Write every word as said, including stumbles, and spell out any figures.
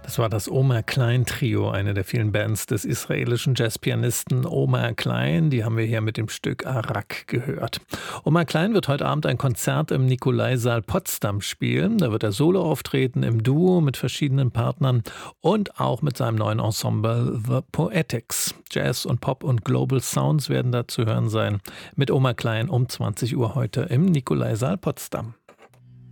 Das war das Omer Klein Trio, eine der vielen Bands des israelischen Jazzpianisten Omer Klein. Die haben wir hier mit dem Stück Arak gehört. Omer Klein wird heute Abend ein Konzert im Nikolaisaal Potsdam spielen. Da wird er solo auftreten, im Duo mit verschiedenen Partnern und auch mit seinem neuen Ensemble The Poetics. Jazz und Pop und Global Sounds werden da zu hören sein. Mit Omer Klein um zwanzig Uhr heute im Nikolaisaal Potsdam.